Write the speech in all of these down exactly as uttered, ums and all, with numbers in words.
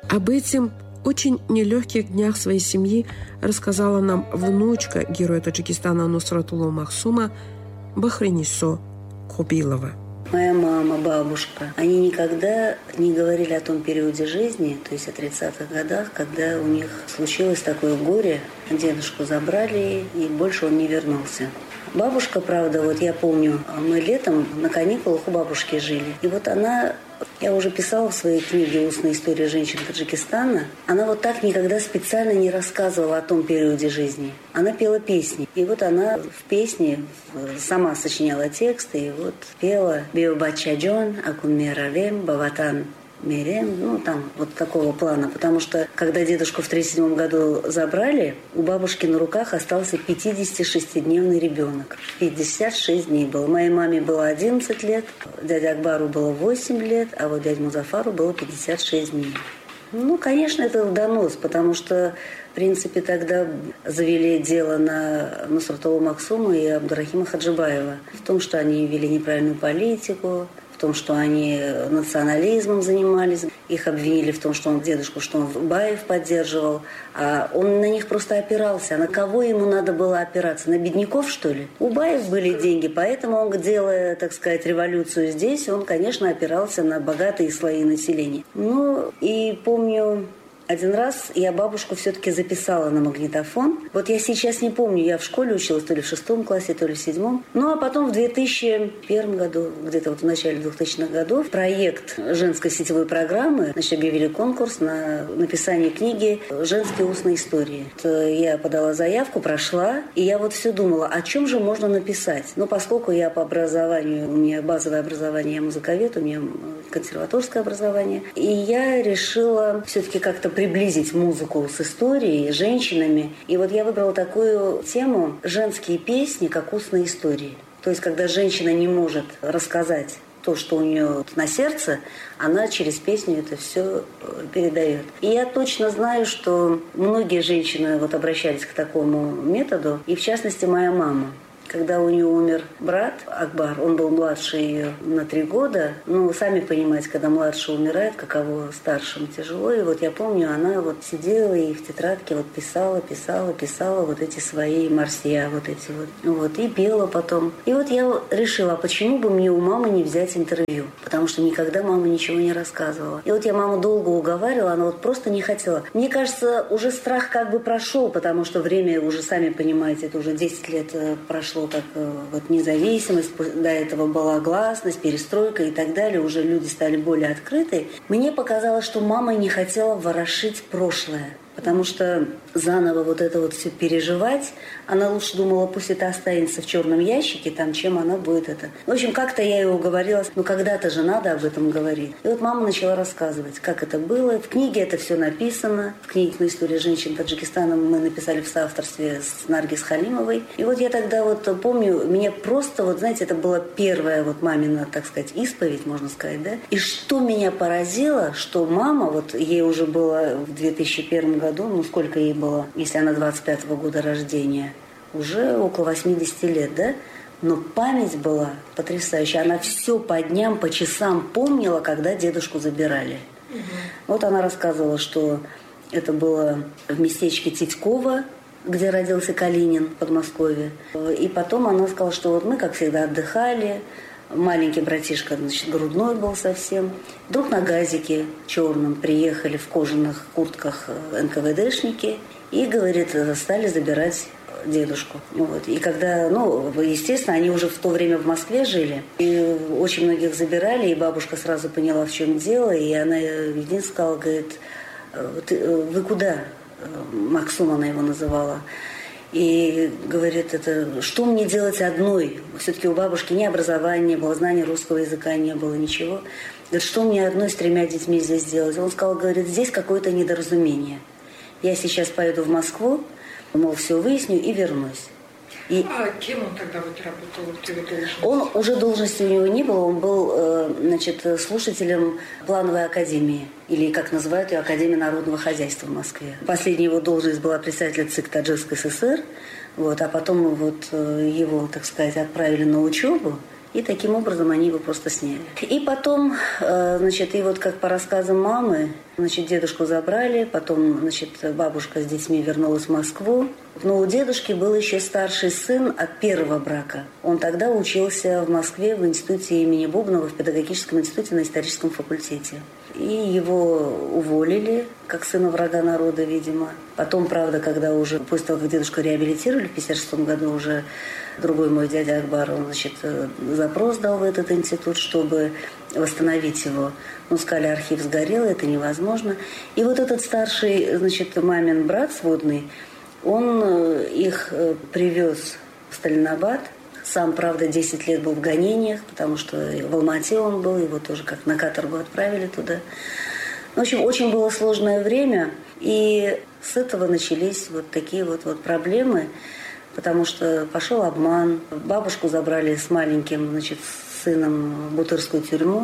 Об этом очень нелегких днях своей семьи рассказала нам внучка героя Таджикистана Нусратулла Махсума Бахринисо Кубилова. Моя мама, бабушка, они никогда не говорили о том периоде жизни, то есть о тридцатых годах, когда у них случилось такое горе. Дедушку забрали, и больше он не вернулся. Бабушка, правда, вот я помню, мы летом на каникулах у бабушки жили. И вот она, я уже писала в своей книге «Устная история женщин Таджикистана», она вот так никогда специально не рассказывала о том периоде жизни. Она пела песни. И вот она в песне сама сочиняла тексты, и вот пела «Биобачаджон, Акунмеравем, Баватан». Мерем, ну там вот такого плана, потому что когда дедушку в тридцать седьмом году забрали, у бабушки на руках остался пятидесятишестидневный ребенок. пятьдесят шесть дней было. Моей маме было одиннадцать лет, дяде Акбару было восемь лет, а вот дяде Музафару было пятьдесят шесть дней. Ну, конечно, это донос, потому что, в принципе, тогда завели дело на Нусратуллу Махсума и Абдурахима Хаджибаева в том, что они вели неправильную политику, в том, что они национализмом занимались. Их обвинили в том, что он дедушку, что он Баев поддерживал. А он на них просто опирался. А на кого ему надо было опираться? На бедняков, что ли? У Баев были деньги, поэтому он, делая, так сказать, революцию здесь, он, конечно, опирался на богатые слои населения. Ну, и помню... Один раз я бабушку все-таки записала на магнитофон. Вот я сейчас не помню, я в школе училась, то ли в шестом классе, то ли в седьмом. Ну, а потом в две тысячи первом году, где-то вот в начале двухтысячных годов, проект женской сетевой программы, значит, объявили конкурс на написание книги «Женские устные истории». Я подала заявку, прошла, и я вот все думала, о чем же можно написать. Ну, поскольку я по образованию, у меня базовое образование, я музыковед, у меня консерваторское образование, и я решила все-таки как-то приблизить музыку с историей, с женщинами. И вот я выбрала такую тему «Женские песни как устные истории». То есть, когда женщина не может рассказать то, что у нее на сердце, она через песню это все передает. И я точно знаю, что многие женщины вот обращались к такому методу, и в частности моя мама. Когда у нее умер брат Акбар, он был младше ее на три года. Ну, сами понимаете, когда младший умирает, каково старшему тяжело. И вот я помню, она вот сидела и в тетрадке вот писала, писала, писала вот эти свои марсия, вот эти вот. Вот, и пела потом. И вот я решила, почему бы мне у мамы не взять интервью? Потому что никогда мама ничего не рассказывала. И вот я маму долго уговаривала, она вот просто не хотела. Мне кажется, уже страх как бы прошел, потому что время уже, сами понимаете, это уже десять лет прошло. Так вот независимость, до этого была гласность, перестройка и так далее, уже люди стали более открыты. Мне показалось, что мама не хотела ворошить прошлое, потому что заново вот это вот все переживать, она лучше думала, пусть это останется в черном ящике, там, чем она будет это. В общем, как-то я ее уговорила, ну когда-то же надо об этом говорить. И вот мама начала рассказывать, как это было. В книге это все написано. В книге «Устная история женщин Таджикистана» мы написали в соавторстве с Наргиз Халимовой. И вот я тогда вот помню, меня просто, вот знаете, это была первая вот мамина, так сказать, исповедь, можно сказать, да. И что меня поразило, что мама, вот ей уже было в две тысячи первом году, ну сколько ей было, если она двадцать пятого года рождения, уже около восемьдесят лет, да? Но память была потрясающая. Она все по дням, по часам помнила, когда дедушку забирали. Угу. Вот она рассказывала, что это было в местечке Титьково, где родился Калинин в Подмосковье. И потом она сказала, что вот мы, как всегда, отдыхали. Маленький братишка, значит, грудной был совсем. Вдруг на газике черном приехали в кожаных куртках эн ка вэ дэшники и, говорит, стали забирать дедушку. Вот. И когда, ну, естественно, они уже в то время в Москве жили, и очень многих забирали, и бабушка сразу поняла, в чем дело, и она единственное сказала, говорит, вы куда? Максум она его называла. И говорит, это что мне делать одной? Все-таки у бабушки ни образования не было, знания русского языка не было, ничего. Говорит, что мне одной с тремя детьми здесь делать? Он сказал, говорит, здесь какое-то недоразумение. Я сейчас поеду в Москву, мол, все выясню и вернусь. И а кем он тогда вот работал? Вот его должность? Он уже должности у него не было, он был, значит, слушателем плановой академии, или, как называют ее, Академия народного хозяйства в Москве. Последняя его должность была председателем ЦИК Таджикской эс эс эр, вот, а потом вот его, так сказать, отправили на учебу, И таким образом они его просто сняли. И потом, значит, и вот как по рассказам мамы, значит, дедушку забрали, потом, значит, бабушка с детьми вернулась в Москву. Но у дедушки был еще старший сын от первого брака. Он тогда учился в Москве в институте имени Бубнова, в педагогическом институте на историческом факультете. И его уволили, как сына врага народа, видимо. Потом, правда, когда уже, после того, как дедушку реабилитировали в пятьдесят шестом году, уже другой мой дядя Акбар, он, значит, запрос дал в этот институт, чтобы восстановить его. Ну, сказали, архив сгорел, это невозможно. И вот этот старший, значит, мамин брат сводный, он их привез в Сталинабад. Сам, правда, десять лет был в гонениях, потому что в Алмате он был, его тоже как на каторгу отправили туда. В общем, очень было сложное время, и с этого начались вот такие вот, вот проблемы, потому что пошел обман. Бабушку забрали с маленьким, значит, сыном в Бутырскую тюрьму.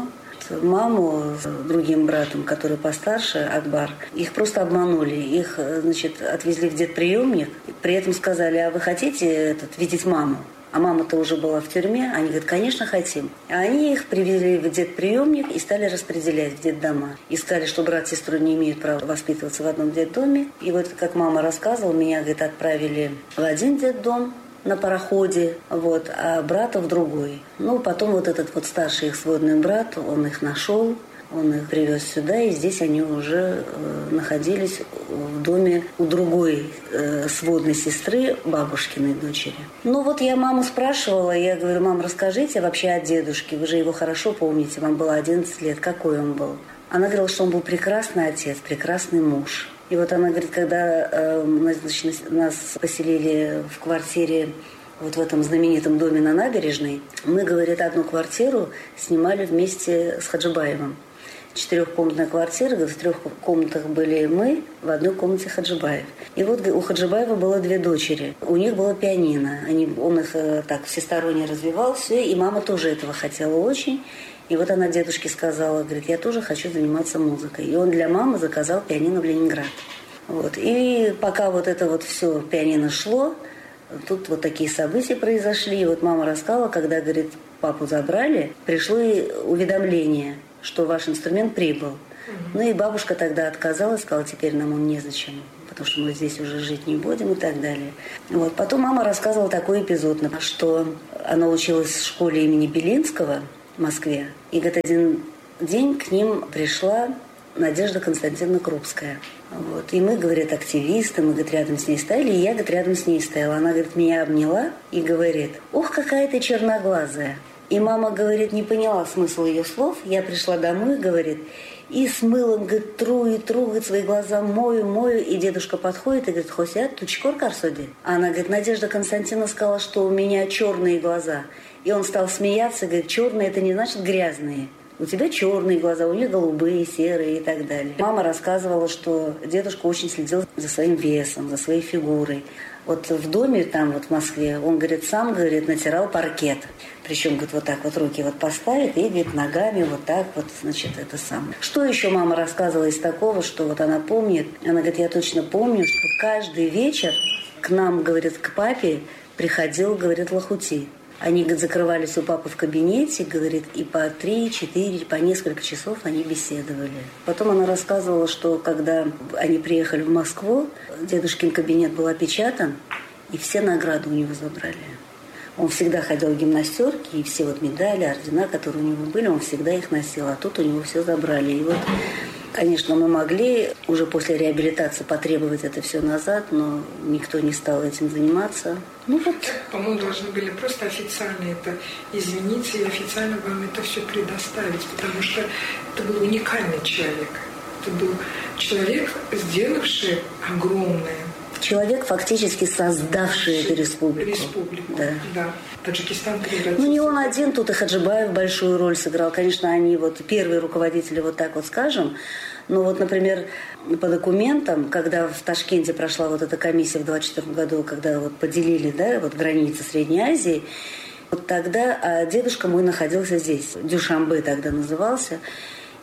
Маму с другим братом, который постарше, Акбар, их просто обманули. Их, значит, отвезли в детприемник. При этом сказали, а вы хотите этот, видеть маму? А мама-то уже была в тюрьме. Они говорят, конечно, хотим. А они их привезли в детприемник и стали распределять в детдома. И сказали, что брат с сестрой не имеют права воспитываться в одном детдоме. И вот, как мама рассказывала, меня, говорит, отправили в один детдом на пароходе, вот, а брата в другой. Ну, потом вот этот вот старший их сводный брат, он их нашел, он их привез сюда, и здесь они уже э, находились в доме у другой э, сводной сестры, бабушкиной дочери. Ну вот я маму спрашивала, я говорю, мам, расскажите вообще о дедушке, вы же его хорошо помните, вам было одиннадцать лет, какой он был? Она говорила, что он был прекрасный отец, прекрасный муж. И вот она говорит, когда э, значит, нас поселили в квартире, вот в этом знаменитом доме на набережной, мы, говорит, одну квартиру снимали вместе с Хаджибаевым. Четырехкомнатная квартира, в трех комнатах были мы, в одной комнате Хаджибаев. И вот у Хаджибаева было две дочери. У них было пианино. Они, он их так всесторонне развивал, все, и мама тоже этого хотела очень. И вот она дедушке сказала, говорит, я тоже хочу заниматься музыкой. И он для мамы заказал пианино в Ленинград. Вот. И пока вот это вот все пианино шло, тут вот такие события произошли. И вот мама рассказала, когда, говорит, папу забрали, пришло уведомление, что ваш инструмент прибыл. Mm-hmm. Ну и бабушка тогда отказалась, сказала, теперь нам он незачем, потому что мы здесь уже жить не будем и так далее. Вот. Потом мама рассказывала такой эпизод, что она училась в школе имени Белинского в Москве. И, говорит, один день к ним пришла Надежда Константиновна Крупская. Вот. И мы, говорит, активисты, мы, говорит, рядом с ней стояли, и я, говорит, рядом с ней стояла. Она, говорит, меня обняла и говорит, ох, какая ты черноглазая. И мама, говорит, не поняла смысла ее слов. Я пришла домой, говорит, и с мылом, говорит, тру и тру, говорит, свои глаза мою, мою. И дедушка подходит и говорит, Хося, тучкор карсоди. А она, говорит, Надежда Константиновна сказала, что у меня черные глаза. И он стал смеяться, говорит, черные это не значит грязные. У тебя черные глаза, у них голубые, серые и так далее. Мама рассказывала, что дедушка очень следил за своим весом, за своей фигурой. Вот в доме там вот в Москве он, говорит, сам, говорит, натирал паркет. Причем, говорит, вот так вот руки вот поставит и, говорит, ногами вот так вот, значит, это самое. Что еще мама рассказывала из такого, что вот она помнит? Она говорит, я точно помню, что каждый вечер к нам, говорит, к папе приходил, говорит, Лохути. Они, говорит, закрывались у папы в кабинете, говорит, и по три, четыре, по несколько часов они беседовали. Потом она рассказывала, что когда они приехали в Москву, дедушкин кабинет был опечатан, и все награды у него забрали. Он всегда ходил в гимнастерке, и все вот медали, ордена, которые у него были, он всегда их носил, а тут у него все забрали. И вот, конечно, мы могли уже после реабилитации потребовать это все назад, но никто не стал этим заниматься. Ну вот. По-моему, должны были просто официально это извиниться и официально вам это все предоставить, потому что это был уникальный человек. Это был человек, сделавший огромное. Человек, фактически создавший эту республику. Республику, да. да. Таджикистан превратился. Ну, не он один, тут и Хаджибаев большую роль сыграл. Конечно, они вот первые руководители, вот так вот скажем. Но вот, например, по документам, когда в Ташкенте прошла вот эта комиссия в двадцать четвёртом году, когда вот поделили, да, вот границы Средней Азии, вот тогда а дедушка мой находился здесь, Дюшанбе тогда назывался.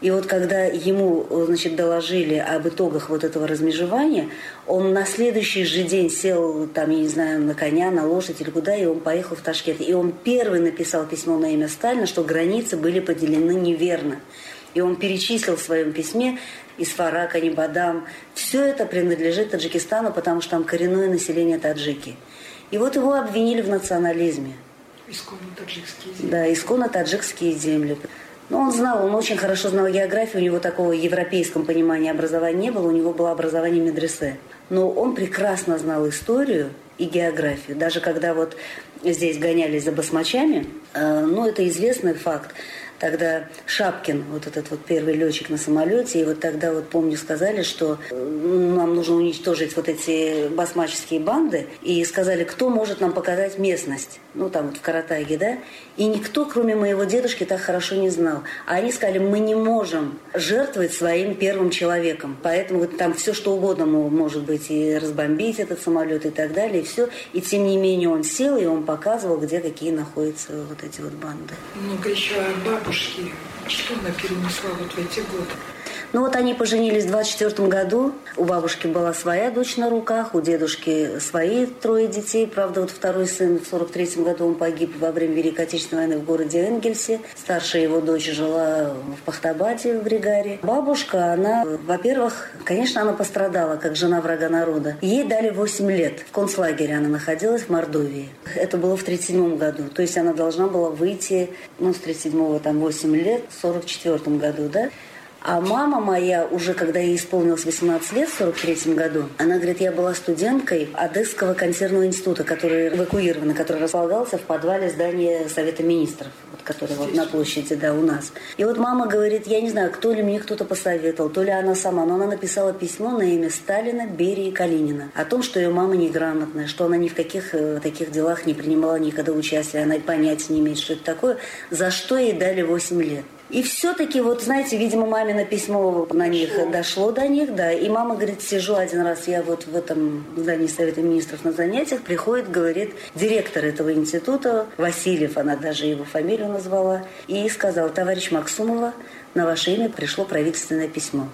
И вот когда ему, значит, доложили об итогах вот этого размежевания, он на следующий же день сел, там, я не знаю, на коня, на лошадь или куда, и он поехал в Ташкент. И он первый написал письмо на имя Сталина, что границы были поделены неверно. И он перечислил в своем письме Исфара, Канибадам. Все это принадлежит Таджикистану, потому что там коренное население таджики. И вот его обвинили в национализме. Исконно таджикские земли. Да, исконно таджикские земли. Но он знал, он очень хорошо знал географию, у него такого европейского понимания образования не было, у него было образование медресе. Но он прекрасно знал историю и географию. Даже когда вот здесь гонялись за басмачами, э, ну, это известный факт. Тогда Шапкин, вот этот вот первый летчик на самолете, и вот тогда вот, помню, сказали, что нам нужно уничтожить вот эти басмаческие банды, и сказали, кто может нам показать местность, ну там вот в Каратаге, да, и никто, кроме моего дедушки, так хорошо не знал. А они сказали, мы не можем жертвовать своим первым человеком, поэтому вот там все что угодно может быть, и разбомбить этот самолет и так далее, и все, и тем не менее он сел, и он показывал, где какие находятся вот эти вот банды. Много еще о бабушке. Что она перенесла вот в эти годы? Ну вот они поженились в двадцать четвёртом году. У бабушки была своя дочь на руках, у дедушки свои трое детей. Правда, вот второй сын в сорок третьем году он погиб во время Великой Отечественной войны в городе Энгельсе. Старшая его дочь жила в Пахтабаде, в Бригаре. Бабушка, она, во-первых, конечно, она пострадала, как жена врага народа. Ей дали восемь лет. В концлагере она находилась в Мордовии. Это было в тридцать седьмом году. То есть она должна была выйти, ну, с тридцать седьмого там восемь лет, в сорок четвёртом году, да. А мама моя, уже когда ей исполнилось восемнадцать лет, в сорок третьем году, она говорит, я была студенткой Одесского консервного института, который эвакуирован, который располагался в подвале здания Совета министров, вот, который вот на площади, да, у нас. И вот мама говорит, я не знаю, кто ли мне кто-то посоветовал, то ли она сама, но она написала письмо на имя Сталина, Берии и Калинина о том, что ее мама неграмотная, что она ни в каких э, таких делах не принимала никогда участия, она понятия не имеет, что это такое, за что ей дали восемь лет. И все-таки, вот, знаете, видимо, мамино письмо на них дошло до них, да. И мама говорит, сижу один раз, я вот в этом здании Совета министров на занятиях, приходит, говорит, директор этого института, Васильев, она даже его фамилию назвала, и сказал, товарищ Максумова, на ваше имя пришло правительственное письмо.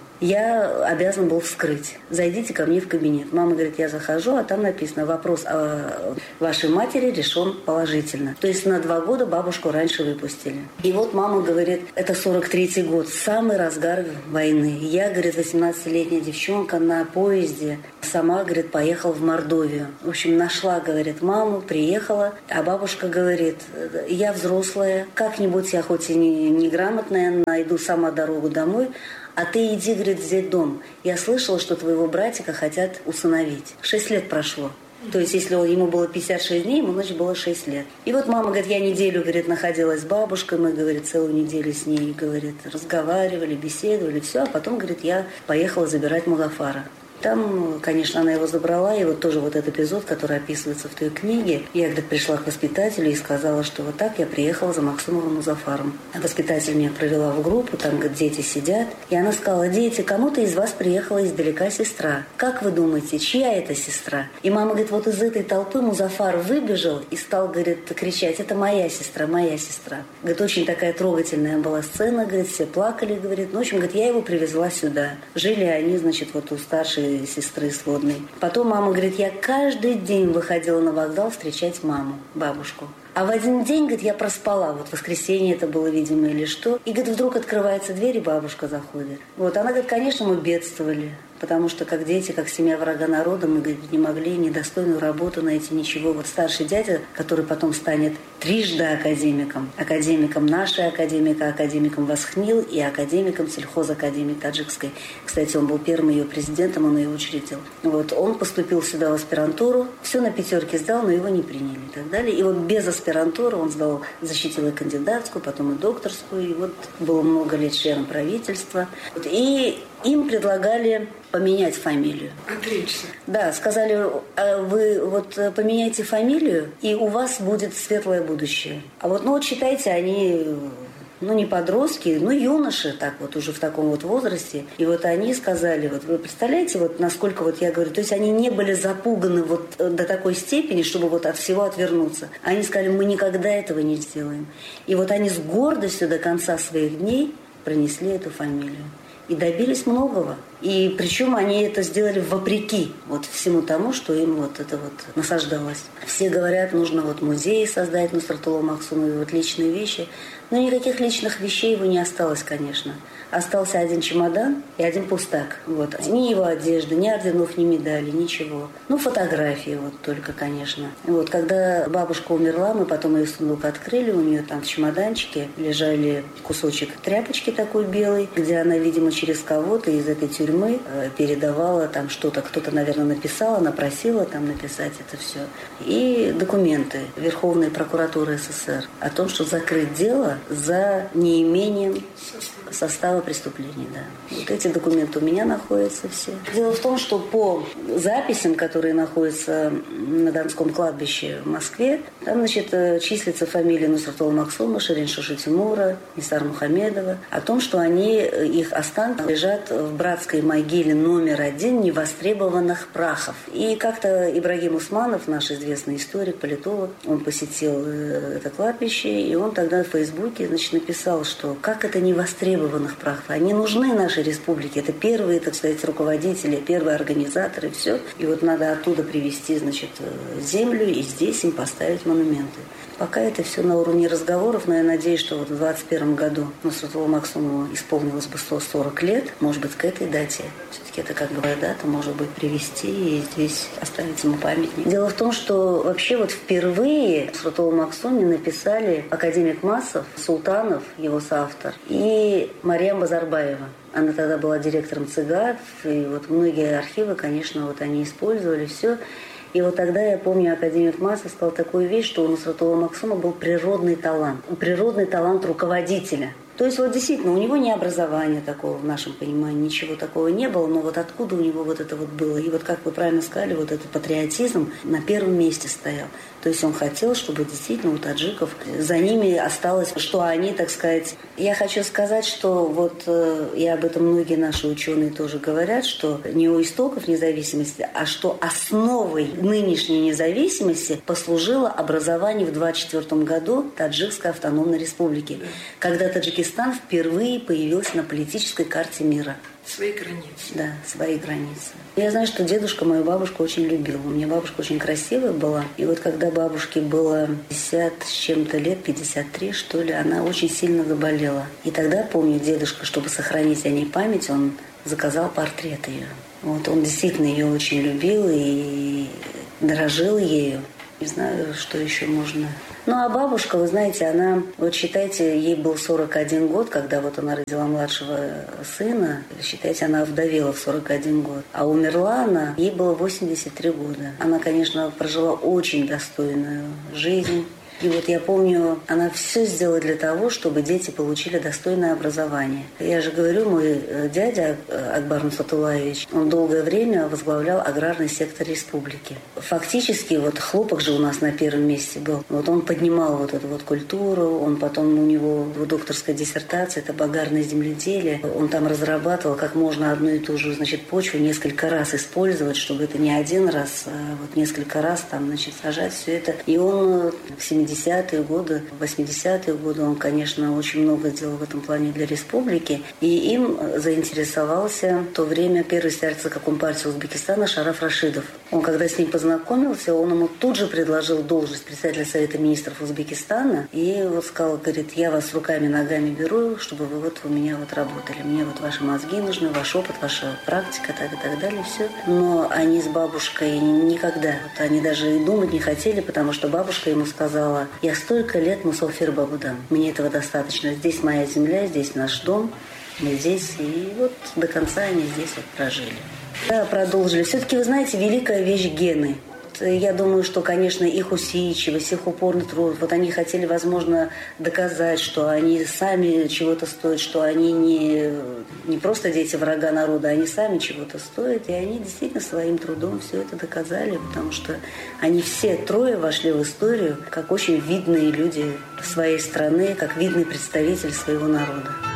Я обязан был вскрыть. Зайдите ко мне в кабинет. Мама говорит, я захожу, а там написано, вопрос о вашей матери решен положительно. То есть на два года бабушку раньше выпустили. И вот мама говорит, это сорок третий год, самый разгар войны. Я, говорит, восемнадцатилетняя девчонка на поезде, сама, говорит, поехала в Мордовию. В общем, нашла, говорит, маму, приехала, а бабушка говорит, я взрослая, как-нибудь я хоть и не, не грамотная, найду сама дорогу домой, а ты иди, говорит, в детдом. Я слышала, что твоего братика хотят усыновить. Шесть лет прошло. То есть, если ему было пятьдесят шесть дней, ему, значит, было шесть лет. И вот мама говорит, я неделю, говорит, находилась с бабушкой, мы, говорит, целую неделю с ней, говорит, разговаривали, беседовали, все, а потом, говорит, я поехала забирать Музафара. Там, конечно, она его забрала, и вот тоже вот этот эпизод, который описывается в той книге. Я, говорит, пришла к воспитателю и сказала, что вот так я приехала за Максумовым Музафаром. А воспитатель меня провела в группу, там, говорит, дети сидят. И она сказала, дети, кому-то из вас приехала издалека сестра. Как вы думаете, чья это сестра? И мама говорит, вот из этой толпы Музафар выбежал и стал, говорит, кричать, это моя сестра, моя сестра. Говорит, очень такая трогательная была сцена, говорит, все плакали, говорит. Ну, в общем, говорит, я его привезла сюда. Жили они, значит, вот у старшей сестры сводной. Потом мама говорит, я каждый день выходила на вокзал встречать маму, бабушку. А в один день, говорит, я проспала. Вот в воскресенье это было, видимо, или что. И, говорит, вдруг открывается дверь, и бабушка заходит. Вот, она говорит, конечно, мы бедствовали. Потому что как дети, как семья врага народа, мы, говорит, не могли недостойную работу найти, ничего. Вот старший дядя, который потом станет трижды академиком. Академиком нашей академика, академиком Восхнил и академиком сельхозакадемии таджикской. Кстати, он был первым ее президентом, он ее учредил. Вот, он поступил сюда в аспирантуру, все на пятерке сдал, но его не приняли и так далее. И вот без аспирантуры он сдал, защитил и кандидатскую, потом и докторскую. И вот было много лет членом правительства. Вот, и им предлагали поменять фамилию. Отречься. Да, сказали, вы вот поменяйте фамилию, и у вас будет светлое будущее. А вот, ну вот считайте, они, ну не подростки, ну юноши, так вот уже в таком вот возрасте. И вот они сказали, вот вы представляете, вот насколько вот я говорю, то есть они не были запуганы вот до такой степени, чтобы вот от всего отвернуться. Они сказали, мы никогда этого не сделаем. И вот они с гордостью до конца своих дней принесли эту фамилию. И добились многого. И причем они это сделали вопреки вот всему тому, что им вот это вот насаждалось. Все говорят, нужно вот музей создать Нусратуллаху Махсуму, вот личные вещи. Но никаких личных вещей его не осталось, конечно. Остался один чемодан и один пустак. Вот. Ни его одежды, ни орденов, ни медалей, ничего. Ну, фотографии вот только, конечно. Вот. Когда бабушка умерла, мы потом ее сундук открыли, у нее там в чемоданчике лежали кусочек тряпочки такой белой, где она, видимо, через кого-то из этой тюрьмы передавала там что-то. Кто-то, наверное, написал, она просила там написать это все. И документы Верховной прокуратуры СССР о том, что закрыть дело за неимением состава преступлений, да. Вот эти документы у меня находятся все. Дело в том, что по записям, которые находятся на Донском кладбище в Москве, там, значит, числится фамилия Нусратуллаха Махсума, Ширин Шуши Тимура, Нисар Мухамедова, о том, что они, их останки лежат в братской могиле номер один невостребованных прахов. И как-то Ибрагим Усманов, наш известный историк, политолог, он посетил это кладбище, и он тогда в Фейсбуке, значит, написал, что как это невостребованных прахов. Они нужны нашей республике. Это первые, так сказать, руководители, первые организаторы, все. И вот надо оттуда привезти, значит, землю и здесь им поставить монументы. Пока это все на уровне разговоров, но я надеюсь, что вот в двадцать первом году Нусратуллаху Махсуму исполнилось бы сто сорок лет. Может быть, к этой дате все-таки это как бы дата, может быть, привести и здесь оставить ему памятник. Дело в том, что вообще вот впервые Нусратуллаху Махсуме написали академик Массов, Султанов, его соавтор, и Марьям Базарбаева. Она тогда была директором ЦИГА, и вот многие архивы, конечно, вот они использовали все. И вот тогда, я помню, академик Массов сказал такую вещь, что у Нусратуллаха Махсума был природный талант. Природный талант руководителя. То есть вот действительно, у него не образования такого, в нашем понимании, ничего такого не было, но вот откуда у него вот это вот было? И вот, как вы правильно сказали, вот этот патриотизм на первом месте стоял. То есть он хотел, чтобы действительно у таджиков за ними осталось, что они, так сказать... Я хочу сказать, что вот, и об этом многие наши ученые тоже говорят, что не у истоков независимости, а что основой нынешней независимости послужило образование в двадцать четвёртом году Таджикской автономной республики, когда Таджикистан впервые появился на политической карте мира. Свои границы. Да, свои границы. Я знаю, что дедушка мою бабушку очень любил. У меня бабушка очень красивая была. И вот когда бабушке было пятьдесят с чем-то лет, пятьдесят три, что ли, она очень сильно заболела. И тогда, помню, дедушка, чтобы сохранить о ней память, он заказал портрет ее. Вот он действительно ее очень любил и дорожил ею. Не знаю, что еще можно. Ну, а бабушка, вы знаете, она, вот считайте, ей был сорок один год, когда вот она родила младшего сына. Считайте, она вдовела в сорок один год. А умерла она, ей было восемьдесят три года. Она, конечно, прожила очень достойную жизнь. И вот я помню, она все сделала для того, чтобы дети получили достойное образование. Я же говорю, мой дядя Акбар Нусратуллаевич, он долгое время возглавлял аграрный сектор республики. Фактически, вот хлопок же у нас на первом месте был. Вот он поднимал вот эту вот культуру, он потом, у него докторская диссертация, это аграрное земледелие. Он там разрабатывал, как можно одну и ту же, значит, почву несколько раз использовать, чтобы это не один раз, а вот несколько раз там, значит, сажать все это. И он в семидесятые годы, восьмидесятые годы он, конечно, очень много делал в этом плане для республики. И им заинтересовался в то время первый секретарь Компартии Узбекистана Шараф Рашидов. Он, когда с ним познакомился, он ему тут же предложил должность председателя Совета министров Узбекистана. И вот сказал, говорит, я вас руками, ногами беру, чтобы вы вот у меня вот работали. Мне вот ваши мозги нужны, ваш опыт, ваша практика, так и так далее, все. Но они с бабушкой никогда, вот они даже и думать не хотели, потому что бабушка ему сказала, я столько лет мусафир бабудам, мне этого достаточно. Здесь моя земля, здесь наш дом, мы здесь. И вот до конца они здесь вот прожили. Да, продолжили. Все-таки, вы знаете, великая вещь гены. Я думаю, что, конечно, их усидчивость, их упорный труд, вот они хотели, возможно, доказать, что они сами чего-то стоят, что они не, не просто дети врага народа, они сами чего-то стоят, и они действительно своим трудом все это доказали, потому что они все трое вошли в историю как очень видные люди своей страны, как видный представитель своего народа.